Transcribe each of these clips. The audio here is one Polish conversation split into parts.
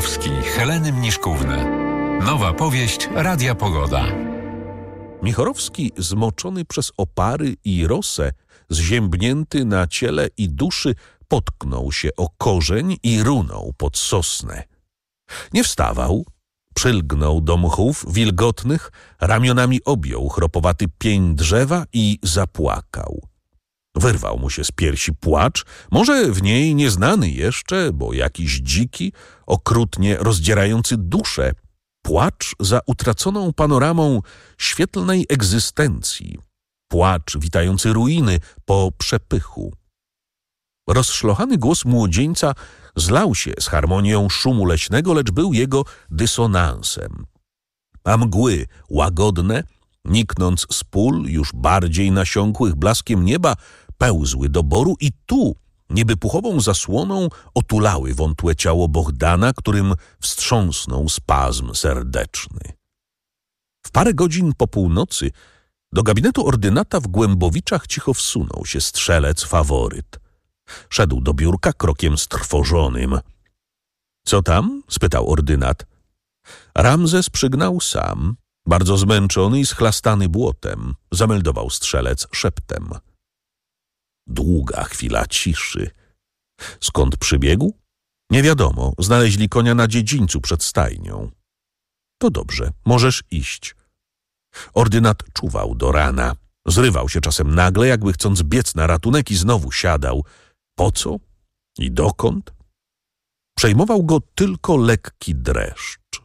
Michorowski, Heleny Mniszkówny. Nowa powieść Radia Pogoda. Michorowski, zmoczony przez opary i rosę, zziębnięty na ciele i duszy, potknął się o korzeń i runął pod sosnę. Nie wstawał, przylgnął do mchów wilgotnych, ramionami objął chropowaty pień drzewa i zapłakał. Wyrwał mu się z piersi płacz, może w niej nieznany jeszcze, bo jakiś dziki, okrutnie rozdzierający duszę, płacz za utraconą panoramą świetlnej egzystencji, płacz witający ruiny po przepychu. Rozszlochany głos młodzieńca zlał się z harmonią szumu leśnego, lecz był jego dysonansem. A mgły łagodne, niknąc z pól już bardziej nasiąkłych blaskiem nieba, pełzły do boru i tu, niby puchową zasłoną, otulały wątłe ciało Bohdana, którym wstrząsnął spazm serdeczny. W parę godzin po północy do gabinetu ordynata w Głębowiczach cicho wsunął się strzelec faworyt. Szedł do biurka krokiem strwożonym. — Co tam? — spytał ordynat. Ramzes przygnał sam, bardzo zmęczony i schlastany błotem, zameldował strzelec szeptem. Długa chwila ciszy. Skąd przybiegł? Nie wiadomo, znaleźli konia na dziedzińcu przed stajnią. To dobrze, możesz iść. Ordynat czuwał do rana. Zrywał się czasem nagle, jakby chcąc biec na ratunek i znowu siadał. Po co? I dokąd? Przejmował go tylko lekki dreszcz.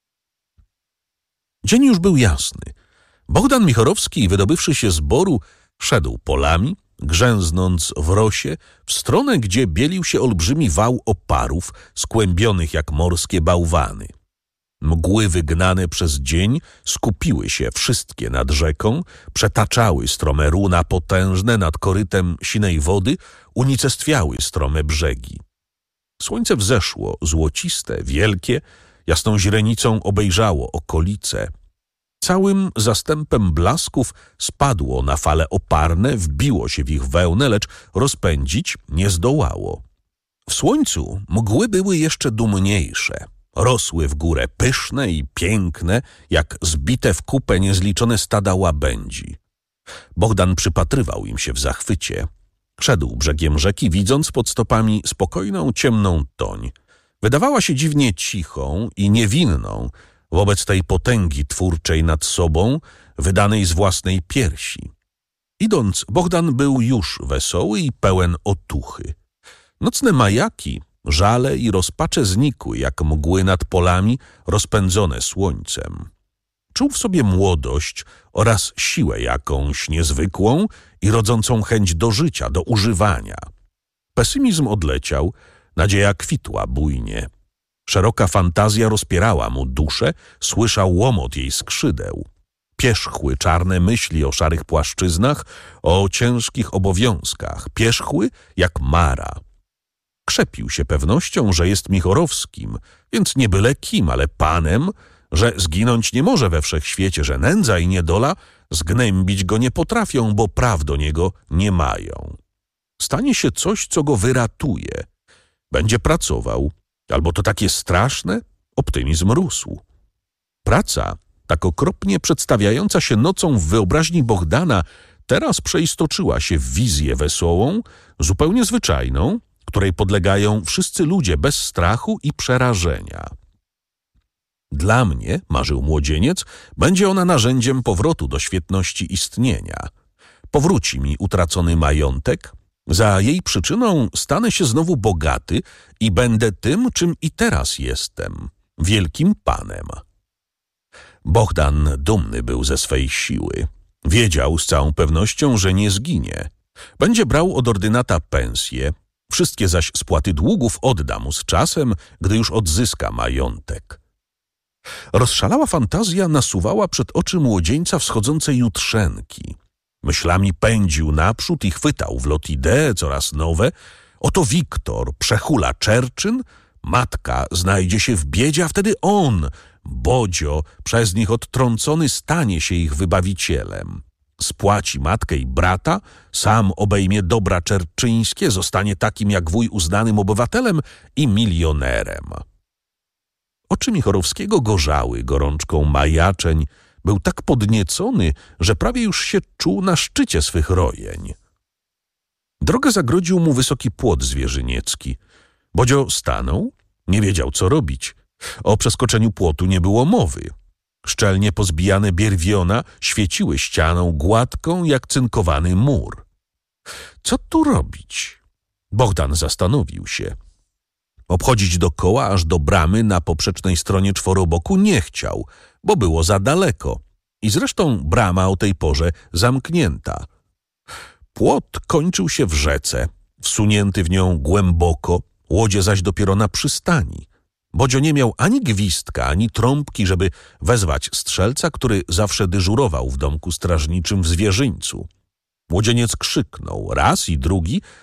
Dzień już był jasny. Bohdan Michorowski, wydobywszy się z boru, szedł polami, grzęznąc w rosie, w stronę, gdzie bielił się olbrzymi wał oparów, skłębionych jak morskie bałwany. Mgły wygnane przez dzień skupiły się wszystkie nad rzeką, przetaczały strome runa potężne nad korytem sinej wody, unicestwiały strome brzegi. Słońce wzeszło, złociste, wielkie, jasną źrenicą obejrzało okolice. Całym zastępem blasków spadło na fale oparne, wbiło się w ich wełnę, lecz rozpędzić nie zdołało. W słońcu mgły były jeszcze dumniejsze. Rosły w górę pyszne i piękne, jak zbite w kupę niezliczone stada łabędzi. Bohdan przypatrywał im się w zachwycie. Szedł brzegiem rzeki, widząc pod stopami spokojną, ciemną toń. Wydawała się dziwnie cichą i niewinną wobec tej potęgi twórczej nad sobą, wydanej z własnej piersi. Idąc, Bohdan był już wesoły i pełen otuchy. Nocne majaki, żale i rozpacze znikły, jak mgły nad polami rozpędzone słońcem. Czuł w sobie młodość oraz siłę jakąś niezwykłą i rodzącą chęć do życia, do używania. Pesymizm odleciał, nadzieja kwitła bujnie. Szeroka fantazja rozpierała mu duszę, słyszał łomot jej skrzydeł. Pierzchły czarne myśli o szarych płaszczyznach, o ciężkich obowiązkach, pierzchły jak mara. Krzepił się pewnością, że jest Michorowskim, więc nie byle kim, ale panem, że zginąć nie może we wszechświecie, że nędza i niedola zgnębić go nie potrafią, bo praw do niego nie mają. Stanie się coś, co go wyratuje. Będzie pracował, albo to takie straszne, optymizm rósł. Praca, tak okropnie przedstawiająca się nocą w wyobraźni Bohdana, teraz przeistoczyła się w wizję wesołą, zupełnie zwyczajną, której podlegają wszyscy ludzie bez strachu i przerażenia. Dla mnie, marzył młodzieniec, będzie ona narzędziem powrotu do świetności istnienia. Powróci mi utracony majątek, za jej przyczyną stanę się znowu bogaty i będę tym, czym i teraz jestem, wielkim panem. Bohdan dumny był ze swej siły. Wiedział z całą pewnością, że nie zginie. Będzie brał od ordynata pensję, wszystkie zaś spłaty długów odda mu z czasem, gdy już odzyska majątek. Rozszalała fantazja nasuwała przed oczy młodzieńca wschodzące jutrzenki. Myślami pędził naprzód i chwytał w lot idee coraz nowe. Oto Wiktor przehula Czerczyn, matka znajdzie się w biedzie, a wtedy on, Bodzio, przez nich odtrącony, stanie się ich wybawicielem. Spłaci matkę i brata, sam obejmie dobra czerczyńskie, zostanie takim jak wuj uznanym obywatelem i milionerem. Oczy Michorowskiego gorzały gorączką majaczeń. Był tak podniecony, że prawie już się czuł na szczycie swych rojeń. Drogę zagrodził mu wysoki płot zwierzyniecki. Bodzio stanął, nie wiedział, co robić. O przeskoczeniu płotu nie było mowy. Szczelnie pozbijane bierwiona świeciły ścianą gładką jak cynkowany mur. Co tu robić? Bogdan zastanowił się. Obchodzić dookoła aż do bramy na poprzecznej stronie czworoboku nie chciał, bo było za daleko. I zresztą brama o tej porze zamknięta. Płot kończył się w rzece, wsunięty w nią głęboko, łodzie zaś dopiero na przystani. Bodzio nie miał ani gwizdka, ani trąbki, żeby wezwać strzelca, który zawsze dyżurował w domku strażniczym w Zwierzyńcu. Młodzieniec krzyknął raz i drugi,